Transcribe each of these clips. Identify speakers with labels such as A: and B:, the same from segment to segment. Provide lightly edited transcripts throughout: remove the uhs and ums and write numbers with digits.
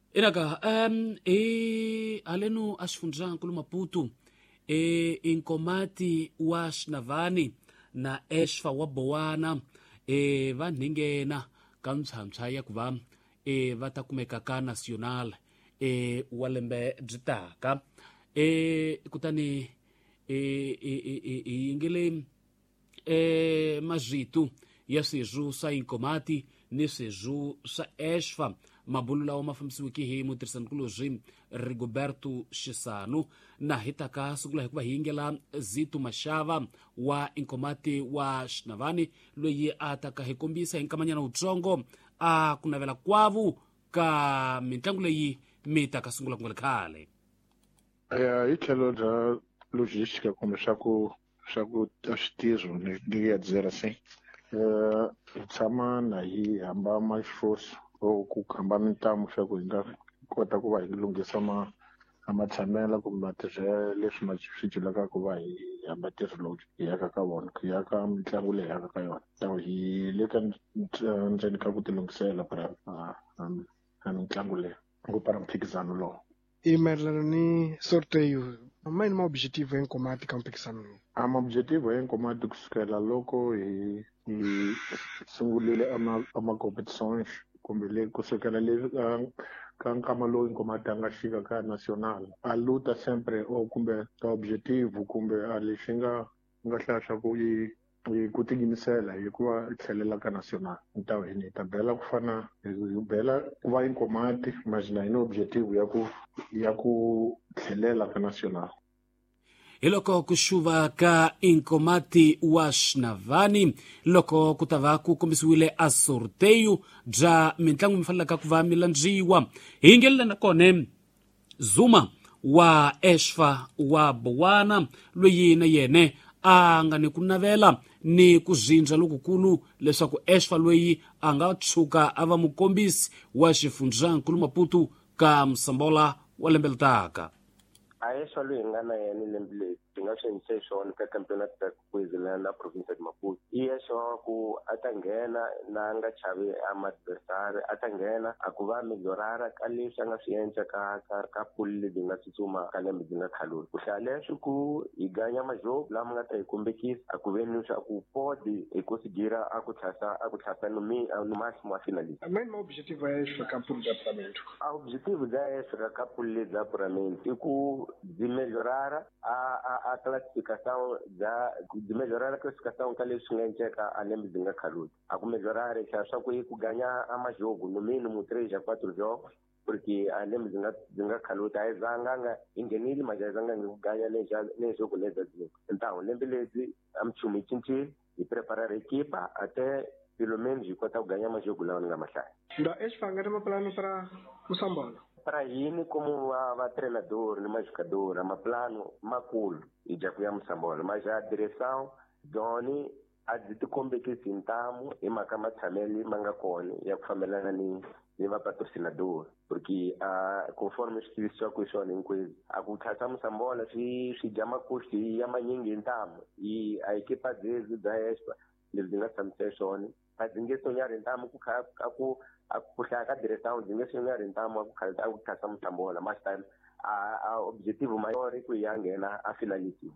A: Inaka, aleno asfundrankulu Maputo, inkomati wa Shnavani na Eshfa wa Bowana, vanhingena kamtsamtsaya kuva, vatakumeka ka national, walembe dritaka, kutani, ingele, majitu, ya seju sa inkomati, ne seju sa Eshfa, mabulula wa mafamsiwiki hii mutrisankuluji Rigoberto Shisanu na hitaka sugula hikuwa hingela zitu mashava wa inkomati wa Shnavani loye ataka hikumbisa hinkamanya na utrongo kunavela kwavu ka mintangule yi mitaka sungula kungale kale.
B: Itlhelo bya logistica kumbe swa ku ashitizo ni ya dizer assim hi tshama na hi hamba mashosi o ku khamba mintamu swa ku hi nga kota ku va hi lunghisa matshamela kumbe matirhelo leswi swi julaka ku va hi hamba tirho lowu hi yaka ka vona hi ya ka mitlangu leyi yaka ka yona so hi le ka ndzeni ka ku tilunghisela a mitlangu leyi ku para mphikizano lowu.
C: E mayelana ni sorteio, mas não é objetivo em combate com Pixano.
B: Objetivo em combate kusukela loko hi sungulile ama competições kumbe le kusukela le ka nkama lowu inkomati a nga xika ka national a luta sempre o kumbe ka objetivo kumbe a lexi nga hlaya swa ku tiyimisela hikuva tlhelela ka national ni ta bela ku fana hi bela ku va inkomati mas na ina objetivo ya ku tlhelela ka national.
A: Iloko kushuva ka inkomati wa Shnavani loko kutava ku kombisiwile a sorteio bya mitlangu mifalaka kuva milandriwa hingela na kone Zuma wa Eshfa wa Bowana loyi na yene a nga ni ku navela ni ku zindza lokukulu leswaku Eshfa loyi a nga tshuka a va mukombisi wa xifundzankulu Maputo ka Msambola wa lembe litaka.
D: Eshfa loyi nga na yena lembe leri ti nga swi endlise swona ka campionat ta Queensland na province ya Maputo Eshfa ku a ta nghena na nga chavi ama-adversary a ta nghena a ku va milorara ka leswi a nga swi endla ka puli lebyi nga tsutsuma ka lembe byi nga khaluli ku hlaya leswi ku hi ganya majobu lama nga ta hi kombekisa a ku veni swa ku podi hi considera a ku tlhasa no máximo a finalista.
C: Mas não é objetivo é Eshfa ka puli de apuramento.
D: A objetivo da Eshfa ka puli de apuramento é ku de melhorar a classificação a classificação que eles checa a lembre de Ngacaludo. A melhorar é só que ganhar a mais jogo, no mínimo 3 a 4 jogos, porque a lembre de Ngacaludo é zanga engenheiro, mas é zanga ganha nem jogo nem jogo. Então, lembre-lhe a mchumichinchi e preparar a equipa até pelo menos enquanto ganhar mais jogo lá no Gamachai.
C: Da Eshfa nga uma plano para Msambola.
D: Para ele como a treinador, no jogador, é um plano macul e já fizemos Msambola, mas a direção Johnny a de competir sintamo e makama tameli mangakoni ya kufamelana ni patrocinador porque conforme escrito com isso em coisa a kuthatha Msambola si jama kusti ya manyingi ntamo e a equipa dele da Eshfa lidinga samseshoni a dinge sonhar ntamo ku puxar a direção dinge sonhar ntamo ku kuthatha Msambola mas time a objetivo maior é que yangena a finalize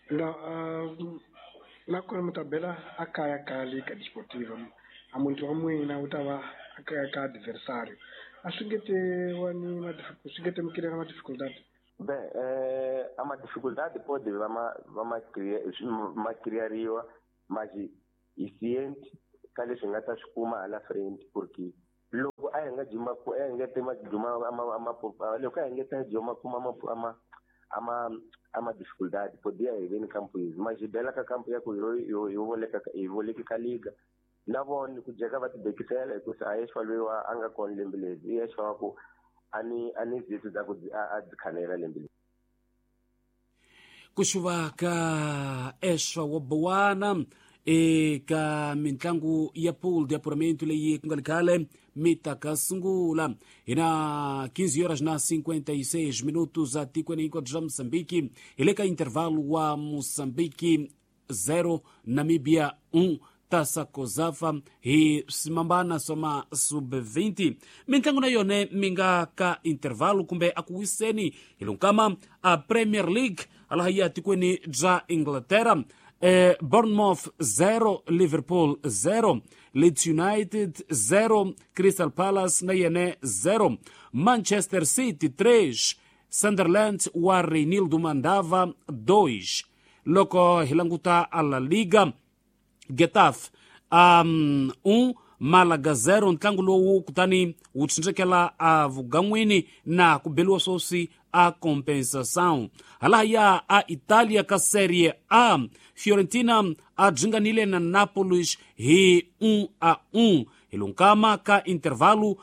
C: na kona mutabela akaya ka liga desportiva a muito amwina utava akaya ka adversário asungete wani asungete mkira na dificuldade
D: bem a dificuldade pode vamos criariwa mas eficiente kale singata skuma ala frente porque logo ayanga juma ko ayanga tema juma ama logo ayanga tema juma kuma ama dificuldade podia vir no campo isso mas bela ka campo ya ku eu vou le ka liga na voni ku jeka va tibekisela ku sa Eshfa lwewa anga kon lembelezi Eshfa ku ani zitu za ku adikhanela lembelezi
A: kushuva ka Eshfa wa Bowana ka mitlangu ya pool de apuramento leyi kungalikale mitakasungula ina 15 horas na 56 minutos a tikweninko ja Moçambique ile ka intervalo wa Moçambique 0 Namíbia 1 Taça Cosafa hi simambana soma sub-20 mitlangu na yone minga ka intervalo kumbe akuwiseni ilunkama a Premier League alahaya tikweni ja Inglaterra. Bournemouth 0, Liverpool 0, Leeds United 0, Crystal Palace na yene 0, Manchester City 3, Sunderland wa Reinildo Mandava 2. Loko hilanguta a La Liga, Getafe 1, Malaga 0, ntlangu lowu kutani utsindzekela a vugan'wini na kubeliwa sosi a compensação. Halaya a Itália ka Série A, Fiorentina a dzinganile na Nápoles hi 1-1. Ilunkama ka intervalo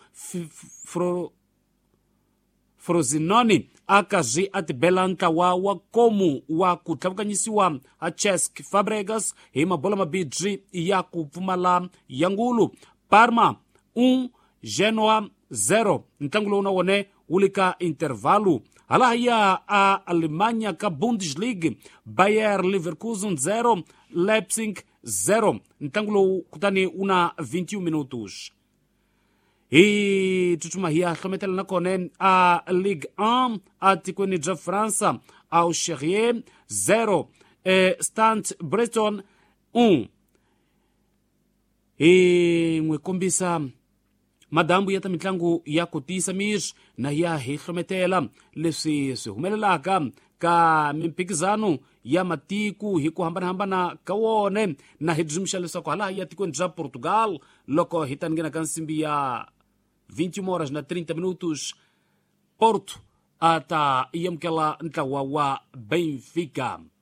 A: Frosinone akazi atibela ntlawa wa komu wa kutlavukanyisiwa a Cesc Fabregas hi mabola mabidzi ya kupfumala yangulu. Parma 1, Genoa 0, ntlangu lowu na wone wulika intervalo. Halahaya a Alemanha ka Bundesliga, Bayer Leverkusen 0, Leipzig 0, ntlangu lowu kutani una 21 minutos. Hi tutuma hiya hlometela na kone a Ligue 1 a tikweni ja França au Cherrier 0, Stade Breton 1. Hi mwekombisa madambu yata mitlangu ya kutisa mir na ya hihlometela leswi swi humelelaka ka mimpikizano ya matiku hi ku hambanahambana ka wone na hi dzimisha leswaku hala ya tikweni ja Portugal loko hi taningena ka nsimbi ya 21h30 Porto ata yamkela ntlawa wa Benfica.